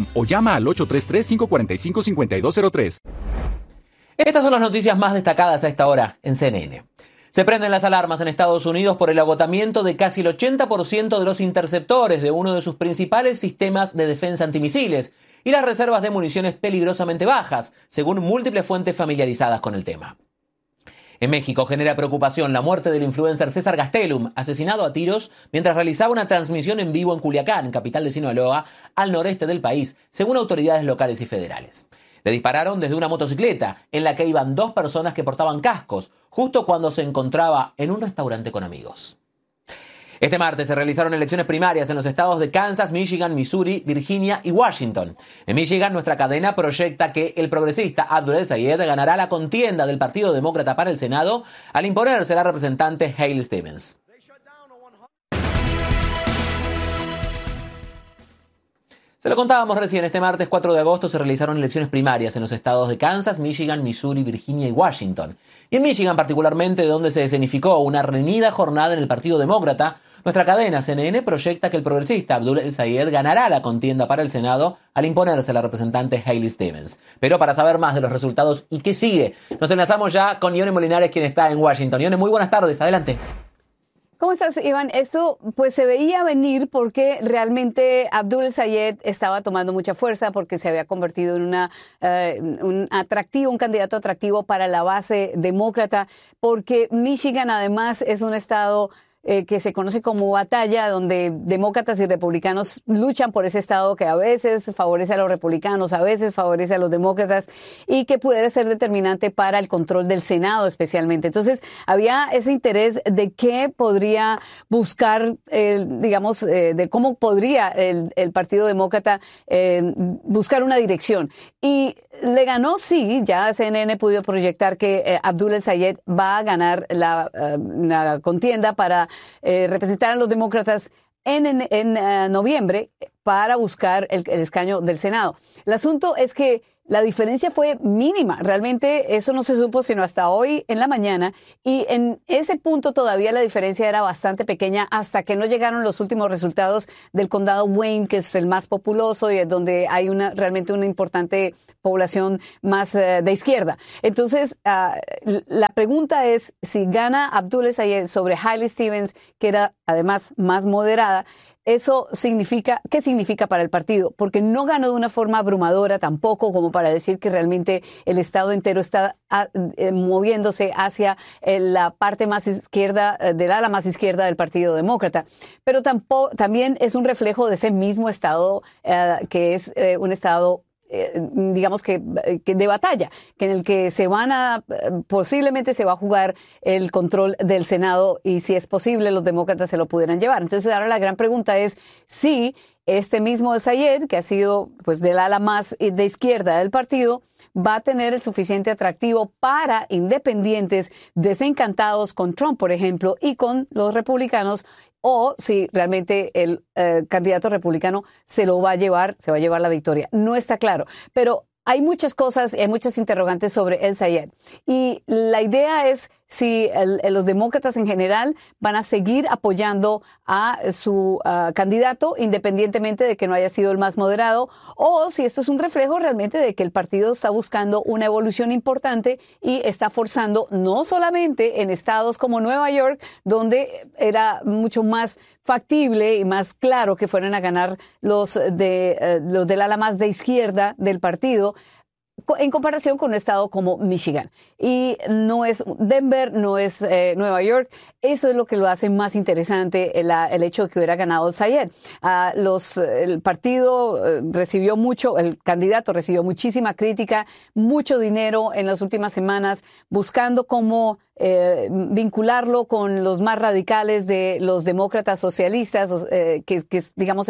o llama al 833-545-5203. Estas son las noticias más destacadas a esta hora en CNN. Se prenden las alarmas en Estados Unidos por el agotamiento de casi el 80% de los interceptores de uno de sus principales sistemas de defensa antimisiles y las reservas de municiones peligrosamente bajas, según múltiples fuentes familiarizadas con el tema. En México genera preocupación la muerte del influencer César Gastelum, asesinado a tiros mientras realizaba una transmisión en vivo en Culiacán, capital de Sinaloa, al noreste del país, según autoridades locales y federales. Le dispararon desde una motocicleta en la que iban 2 personas que portaban cascos, justo cuando se encontraba en un restaurante con amigos. Este martes se realizaron elecciones primarias en los estados de Kansas, Michigan, Missouri, Virginia y Washington. En Michigan, nuestra cadena proyecta que el progresista Abdul El-Sayed ganará la contienda del Partido Demócrata para el Senado al imponerse a la representante Haley Stevens. Se lo contábamos recién, este martes 4 de agosto se realizaron elecciones primarias en los estados de Kansas, Michigan, Missouri, Virginia y Washington. Y en Michigan particularmente, donde se escenificó una reñida jornada en el Partido Demócrata, nuestra cadena CNN proyecta que el progresista Abdul El-Sayed ganará la contienda para el Senado al imponerse a la representante Haley Stevens. Pero para saber más de los resultados y qué sigue, nos enlazamos ya con Ione Molinares, quien está en Washington. Ione, muy buenas tardes, adelante. ¿Cómo estás, Iván? Esto pues se veía venir porque realmente Abdul El-Sayed estaba tomando mucha fuerza porque se había convertido en un candidato atractivo para la base demócrata, porque Michigan además es un estado que se conoce como batalla, donde demócratas y republicanos luchan por ese estado que a veces favorece a los republicanos, a veces favorece a los demócratas y que pudiera ser determinante para el control del Senado especialmente. Entonces, había ese interés de qué podría buscar, de cómo podría el Partido Demócrata buscar una dirección. Y le ganó, sí, ya CNN pudo proyectar que Abdul El-Sayed va a ganar la contienda para representar a los demócratas en noviembre para buscar el escaño del Senado. El asunto es que la diferencia fue mínima. Realmente eso no se supo sino hasta hoy en la mañana y en ese punto todavía la diferencia era bastante pequeña hasta que no llegaron los últimos resultados del condado Wayne, que es el más populoso y es donde hay realmente una importante población más de izquierda. Entonces, la pregunta es si gana Abdul El-Sayed sobre Haley Stevens, que era además más moderada. Eso significa, ¿qué significa para el partido? Porque no ganó de una forma abrumadora tampoco como para decir que realmente el estado entero está moviéndose hacia la parte más izquierda, del ala más izquierda del Partido Demócrata. Pero también es un reflejo de ese mismo estado que es un estado digamos que de batalla, que en el que posiblemente se va a jugar el control del Senado y si es posible los demócratas se lo pudieran llevar. Entonces ahora la gran pregunta es si este mismo El-Sayed, que ha sido pues del ala más de izquierda del partido, va a tener el suficiente atractivo para independientes desencantados con Trump, por ejemplo, y con los republicanos, o si realmente el candidato republicano se va a llevar la victoria. No está claro, pero hay muchas cosas, hay muchos interrogantes sobre El-Sayed. Y la idea es si los demócratas en general van a seguir apoyando a su candidato independientemente de que no haya sido el más moderado, o si esto es un reflejo realmente de que el partido está buscando una evolución importante y está forzando no solamente en estados como Nueva York, donde era mucho más factible y más claro que fueran a ganar los del ala más de izquierda del partido, en comparación con un estado como Michigan. Y no es Denver, no es Nueva York. Eso es lo que lo hace más interesante el hecho de que hubiera ganado El-Sayed. El partido el candidato recibió muchísima crítica, mucho dinero en las últimas semanas, buscando cómo vincularlo con los más radicales de los demócratas socialistas, que es, digamos,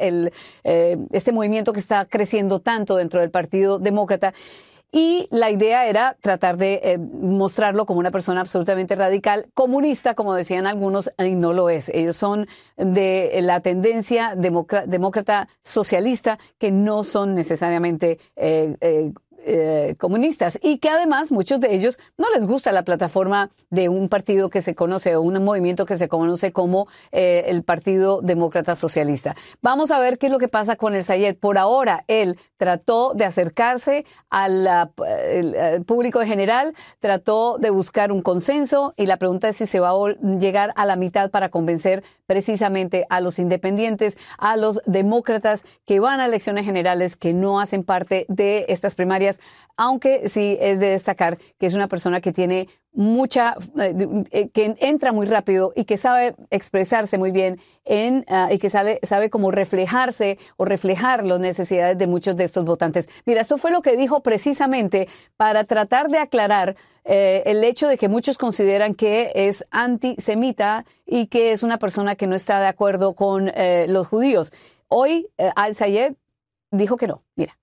este movimiento que está creciendo tanto dentro del Partido Demócrata. Y la idea era tratar de mostrarlo como una persona absolutamente radical, comunista, como decían algunos, y no lo es. Ellos son de la tendencia demócrata socialista, que no son necesariamente comunistas, y que además muchos de ellos no les gusta la plataforma de un partido que se conoce, o un movimiento que se conoce como el Partido Demócrata Socialista. Vamos a ver qué es lo que pasa con el Sayed. Por ahora, él trató de acercarse al público en general, trató de buscar un consenso, y la pregunta es si se va a llegar a la mitad para convencer precisamente a los independientes, a los demócratas que van a elecciones generales, que no hacen parte de estas primarias, aunque sí es de destacar que es una persona que tiene que entra muy rápido y que sabe expresarse muy bien y que sabe cómo reflejarse o reflejar las necesidades de muchos de estos votantes. Mira, esto fue lo que dijo precisamente para tratar de aclarar el hecho de que muchos consideran que es antisemita y que es una persona que no está de acuerdo con los judíos. Hoy Al-Sayed dijo que no. Mira.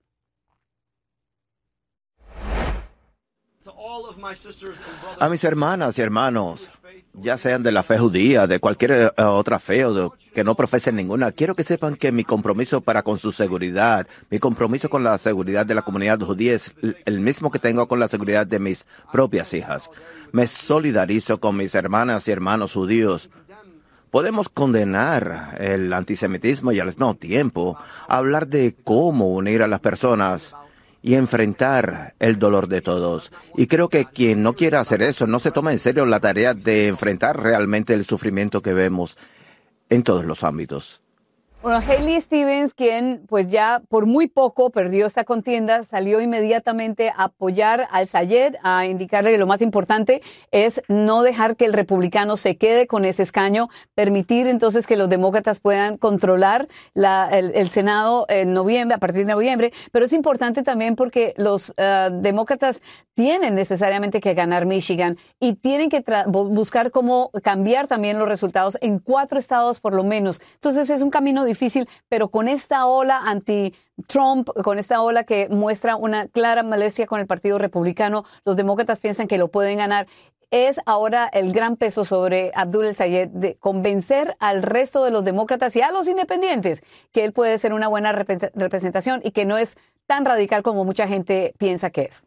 A mis hermanas y hermanos, ya sean de la fe judía, de cualquier otra fe o que no profesen ninguna, quiero que sepan que mi compromiso para con su seguridad, mi compromiso con la seguridad de la comunidad judía es el mismo que tengo con la seguridad de mis propias hijas. Me solidarizo con mis hermanas y hermanos judíos. Podemos condenar el antisemitismo y al mismo tiempo hablar de cómo unir a las personas y enfrentar el dolor de todos. Y creo que quien no quiera hacer eso no se toma en serio la tarea de enfrentar realmente el sufrimiento que vemos en todos los ámbitos. Bueno, Haley Stevens, quien pues ya por muy poco perdió esta contienda, salió inmediatamente a apoyar al Sayed, a indicarle que lo más importante es no dejar que el republicano se quede con ese escaño, permitir entonces que los demócratas puedan controlar el Senado en noviembre, a partir de noviembre, pero es importante también porque los demócratas tienen necesariamente que ganar Michigan y tienen que buscar cómo cambiar también los resultados en 4 estados por lo menos. Entonces es un camino difícil, pero con esta ola anti-Trump, con esta ola que muestra una clara molestia con el Partido Republicano, los demócratas piensan que lo pueden ganar. Es ahora el gran peso sobre Abdul el-Sayed de convencer al resto de los demócratas y a los independientes que él puede ser una buena representación y que no es tan radical como mucha gente piensa que es.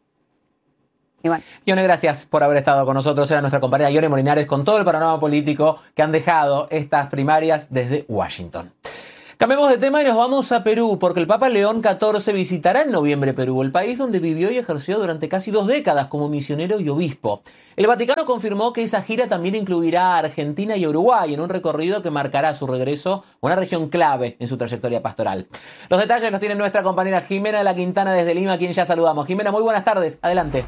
Iván. Yone, gracias por haber estado con nosotros. Era nuestra compañera Yone Molinares con todo el panorama político que han dejado estas primarias desde Washington. Cambiemos de tema y nos vamos a Perú, porque el Papa León XIV visitará en noviembre Perú, el país donde vivió y ejerció durante casi 2 décadas como misionero y obispo. El Vaticano confirmó que esa gira también incluirá a Argentina y Uruguay en un recorrido que marcará su regreso a una región clave en su trayectoria pastoral. Los detalles los tiene nuestra compañera Jimena de la Quintana desde Lima, a quien ya saludamos. Jimena, muy buenas tardes. Adelante.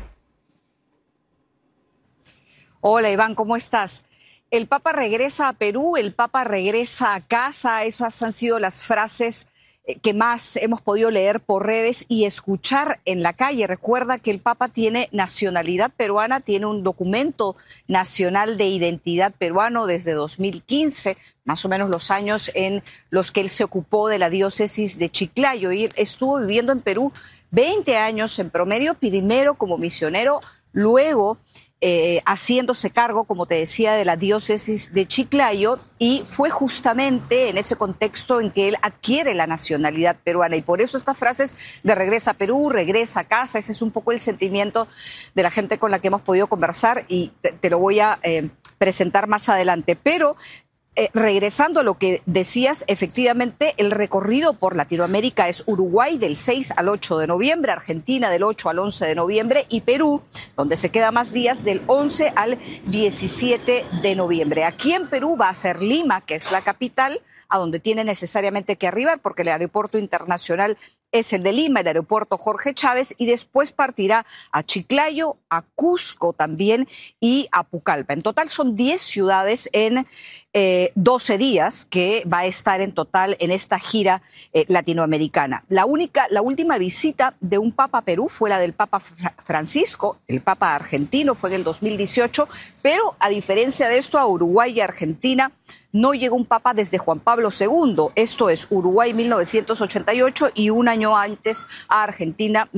Hola Iván, ¿cómo estás? El Papa regresa a Perú, el Papa regresa a casa, esas han sido las frases que más hemos podido leer por redes y escuchar en la calle. Recuerda que el Papa tiene nacionalidad peruana, tiene un documento nacional de identidad peruano desde 2015, más o menos los años en los que él se ocupó de la diócesis de Chiclayo. Y estuvo viviendo en Perú 20 años en promedio, primero como misionero, luego haciéndose cargo, como te decía, de la diócesis de Chiclayo, y fue justamente en ese contexto en que él adquiere la nacionalidad peruana, y por eso estas frases de regresa a Perú, regresa a casa, ese es un poco el sentimiento de la gente con la que hemos podido conversar, y te lo voy a presentar más adelante. Pero regresando a lo que decías, efectivamente el recorrido por Latinoamérica es Uruguay del 6 al 8 de noviembre, Argentina del 8 al 11 de noviembre y Perú, donde se queda más días, del 11 al 17 de noviembre. Aquí en Perú va a ser Lima, que es la capital, a donde tiene necesariamente que arribar porque el aeropuerto internacional es el de Lima, el aeropuerto Jorge Chávez, y después partirá a Chiclayo, a Cusco también y a Pucallpa. En total son 10 ciudades en 12 días que va a estar en total en esta gira latinoamericana. La última visita de un papa a Perú fue la del Papa Francisco, el Papa argentino, fue en el 2018, pero a diferencia de esto, a Uruguay y Argentina no llegó un papa desde Juan Pablo II, esto es Uruguay 1988 y un año antes a Argentina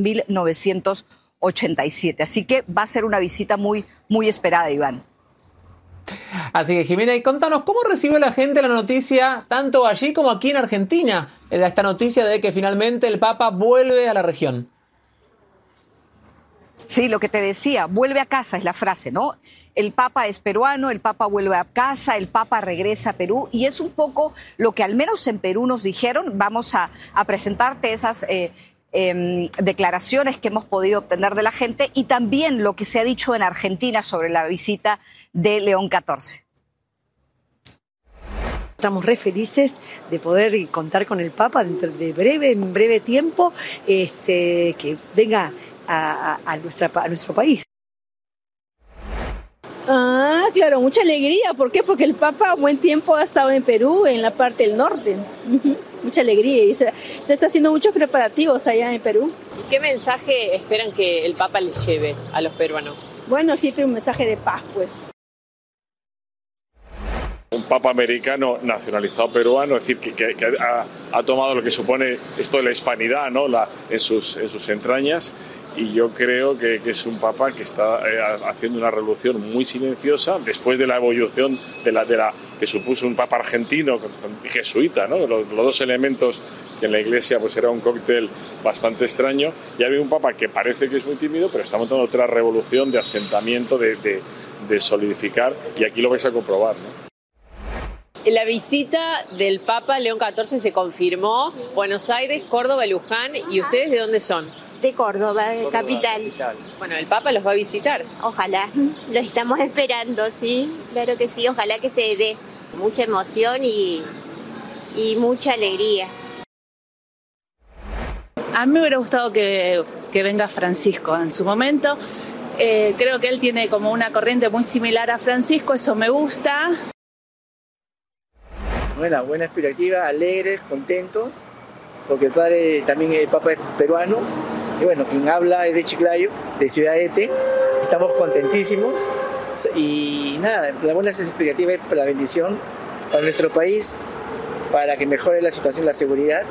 1987. Así que va a ser una visita muy, muy esperada, Iván. Así que, Jimena, y contanos, ¿cómo recibió la gente la noticia, tanto allí como aquí en Argentina, esta noticia de que finalmente el Papa vuelve a la región? Sí, lo que te decía, vuelve a casa es la frase, ¿no? El Papa es peruano, el Papa vuelve a casa, el Papa regresa a Perú, y es un poco lo que al menos en Perú nos dijeron. Vamos a presentarte esas declaraciones que hemos podido obtener de la gente y también lo que se ha dicho en Argentina sobre la visita de León XIV. Estamos re felices de poder contar con el Papa dentro de en breve tiempo, que venga a nuestro país. Ah, claro, mucha alegría. ¿Por qué? Porque el Papa buen tiempo ha estado en Perú, en la parte del norte. Mucha alegría y se está haciendo muchos preparativos allá en Perú. ¿Y qué mensaje esperan que el Papa les lleve a los peruanos? Bueno, siempre un mensaje de paz, pues. Un papa americano nacionalizado peruano, es decir, que ha tomado lo que supone esto de la hispanidad, ¿no? en sus entrañas, y yo creo que es un papa que está haciendo una revolución muy silenciosa después de la evolución de la que supuso un papa argentino y jesuita, ¿no? Los dos elementos que en la iglesia pues era un cóctel bastante extraño, y hay un papa que parece que es muy tímido, pero está montando otra revolución de asentamiento, de solidificar, y aquí lo vais a comprobar, ¿no? La visita del Papa León XIV se confirmó. Buenos Aires, Córdoba, Luján. ¿Y ustedes de dónde son? De Córdoba, capital. Bueno, el Papa los va a visitar. Ojalá, lo estamos esperando, sí, claro que sí, ojalá que se dé. Mucha emoción y mucha alegría. A mí me hubiera gustado que venga Francisco en su momento. Creo que él tiene como una corriente muy similar a Francisco, eso me gusta. Buena expectativa, alegres, contentos, porque el Papa es peruano, y bueno, quien habla es de Chiclayo, de Ciudad Ete. Estamos contentísimos y nada, las buenas expectativas para la bendición para nuestro país, para que mejore la situación, la seguridad.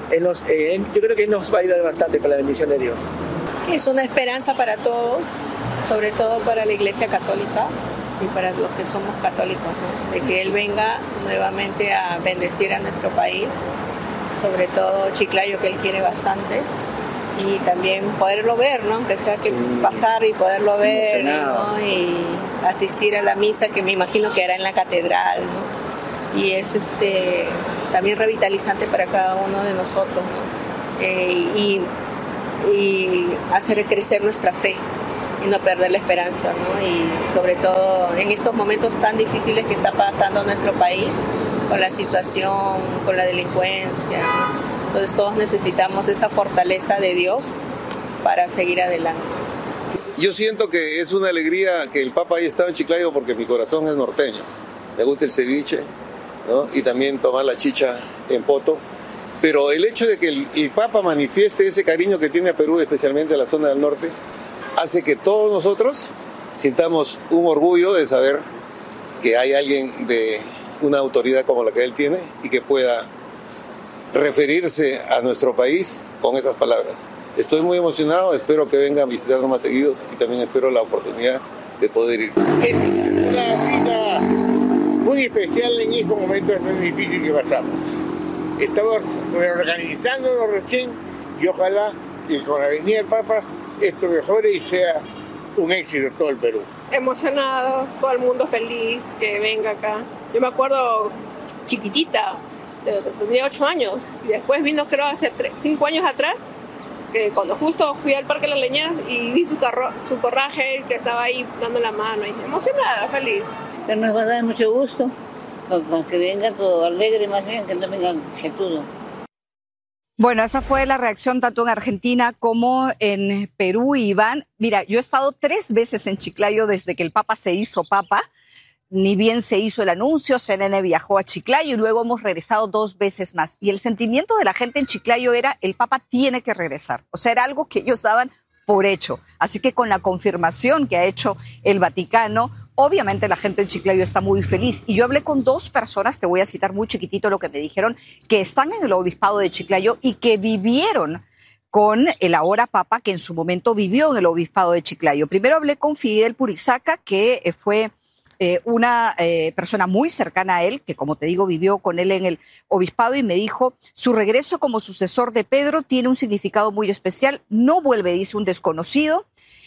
Yo creo que Él nos va a ayudar bastante con la bendición de Dios. Es una esperanza para todos, sobre todo para la Iglesia Católica y para los que somos católicos, ¿no? De que Él venga nuevamente a bendecir a nuestro país, sobre todo Chiclayo, que Él quiere bastante, y también poderlo ver, ¿no? Aunque sea que pasar y poderlo ver, ¿no? Y asistir a la misa, que me imagino que hará en la catedral, ¿no? Y es también revitalizante para cada uno de nosotros, ¿no? Y hacer crecer nuestra fe y no perder la esperanza, ¿no? Y sobre todo en estos momentos tan difíciles que está pasando nuestro país, con la situación, con la delincuencia, ¿no? Entonces todos necesitamos esa fortaleza de Dios para seguir adelante. Yo siento que es una alegría que el Papa haya estado en Chiclayo, porque mi corazón es norteño. Me gusta el ceviche, ¿no? Y también tomar la chicha en poto. Pero el hecho de que el Papa manifieste ese cariño que tiene a Perú, especialmente a la zona del norte, hace que todos nosotros sintamos un orgullo de saber que hay alguien de una autoridad como la que él tiene y que pueda referirse a nuestro país con esas palabras. Estoy muy emocionado, espero que vengan a visitarnos más seguidos y también espero la oportunidad de poder ir. Es una cita muy especial en estos momentos tan difíciles que pasamos. Estamos organizándonos recién y ojalá que con la venida del Papa esto mejore y sea un éxito todo el Perú. Emocionado, todo el mundo feliz que venga acá. Yo me acuerdo chiquitita, tenía 8 años, y después vino, creo, hace 5 años atrás, que cuando justo fui al Parque de las Leñas y vi su corraje, que estaba ahí dando la mano, y emocionada, feliz. Pero nos va a dar mucho gusto, que venga todo alegre, más bien, que no vengan jetudo. Bueno, esa fue la reacción tanto en Argentina como en Perú, Iván. Mira, yo he estado 3 veces en Chiclayo desde que el Papa se hizo Papa. Ni bien se hizo el anuncio, CNN viajó a Chiclayo y luego hemos regresado 2 veces más. Y el sentimiento de la gente en Chiclayo era: el Papa tiene que regresar. O sea, era algo que ellos daban por hecho. Así que con la confirmación que ha hecho el Vaticano, obviamente la gente en Chiclayo está muy feliz. Y yo hablé con 2 personas, te voy a citar muy chiquitito lo que me dijeron, que están en el obispado de Chiclayo y que vivieron con el ahora Papa, que en su momento vivió en el obispado de Chiclayo. Primero hablé con Fidel Purizaca, que fue una persona muy cercana a él, que como te digo vivió con él en el obispado, y me dijo: su regreso como sucesor de Pedro tiene un significado muy especial, no vuelve, dice, un desconocido.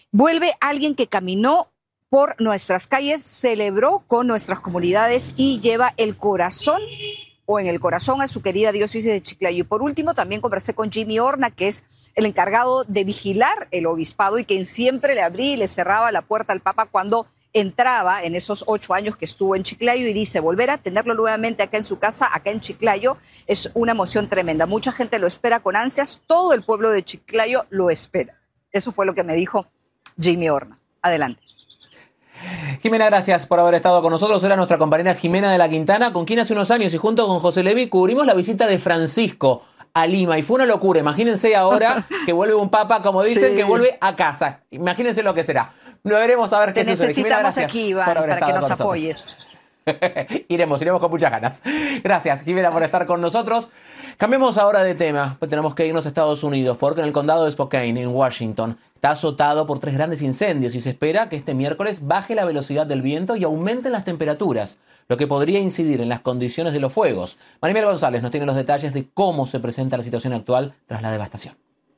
Vuelve alguien que caminó por nuestras calles, celebró con nuestras comunidades y lleva el corazón o en el corazón a su querida diócesis de Chiclayo. Y por último, también conversé con Jimmy Horna, que es el encargado de vigilar el obispado y quien siempre le abría y le cerraba la puerta al Papa cuando entraba en esos 8 años que estuvo en Chiclayo, y dice, volver a tenerlo nuevamente acá en su casa, acá en Chiclayo, es una emoción tremenda. Mucha gente lo espera con ansias, todo el pueblo de Chiclayo lo espera. Eso fue lo que me dijo Jimmy Horna. Adelante. Jimena, gracias por haber estado con nosotros. Era nuestra compañera Jimena de la Quintana, con quien hace unos años y junto con José Levi cubrimos la visita de Francisco a Lima, y fue una locura. Imagínense ahora que vuelve un papa, como dicen, que vuelve a casa. Imagínense lo que será. Lo veremos a ver qué sucede. Necesitamos aquí, Iván, para que nos apoyes. Iremos con muchas ganas. Gracias, Jimena, por estar con nosotros. Cambiemos ahora de tema, pues tenemos que irnos a Estados Unidos, porque en el condado de Spokane, en Washington, está azotado por 3 grandes incendios y se espera que este miércoles baje la velocidad del viento y aumenten las temperaturas, lo que podría incidir en las condiciones de los fuegos. Maribel González nos tiene los detalles de cómo se presenta la situación actual tras la devastación.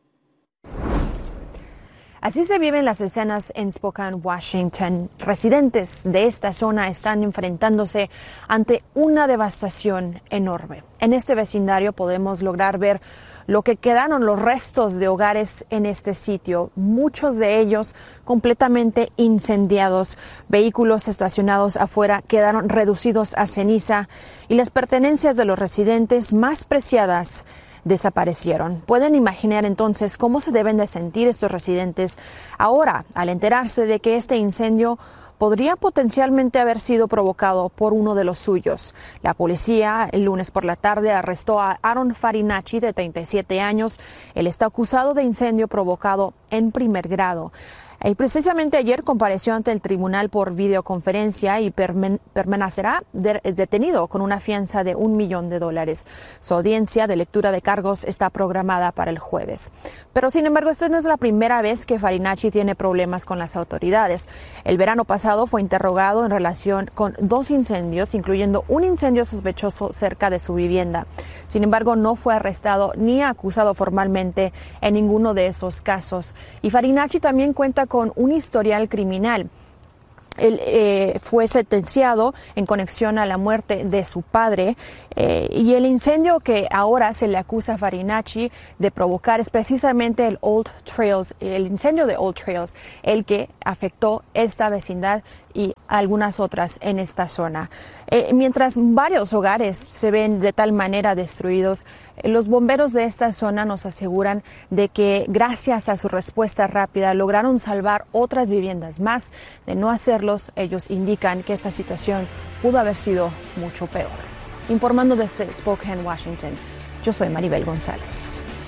Así se viven las escenas en Spokane, Washington. Residentes de esta zona están enfrentándose ante una devastación enorme. En este vecindario podemos lograr ver lo que quedaron los restos de hogares en este sitio, muchos de ellos completamente incendiados. Vehículos estacionados afuera quedaron reducidos a ceniza y las pertenencias de los residentes más preciadas desaparecieron. Pueden imaginar entonces cómo se deben de sentir estos residentes ahora al enterarse de que este incendio podría potencialmente haber sido provocado por uno de los suyos. La policía el lunes por la tarde arrestó a Aaron Farinacci, de 37 años. Él está acusado de incendio provocado en primer grado. Y precisamente ayer compareció ante el tribunal por videoconferencia y permanecerá detenido con una fianza de $1 millón. Su audiencia de lectura de cargos está programada para el jueves. Pero sin embargo, esta no es la primera vez que Farinacci tiene problemas con las autoridades. El verano pasado fue interrogado en relación con 2 incendios, incluyendo un incendio sospechoso cerca de su vivienda. Sin embargo, no fue arrestado ni acusado formalmente en ninguno de esos casos. Y Farinacci también cuenta con un historial criminal. Él fue sentenciado en conexión a la muerte de su padre y el incendio que ahora se le acusa a Farinacci de provocar es precisamente el incendio de Old Trails, el que afectó esta vecindad y algunas otras en esta zona. Mientras varios hogares se ven de tal manera destruidos, los bomberos de esta zona nos aseguran de que gracias a su respuesta rápida lograron salvar otras viviendas más. De no hacerlos, ellos indican que esta situación pudo haber sido mucho peor. Informando desde Spokane, Washington, yo soy Maribel González.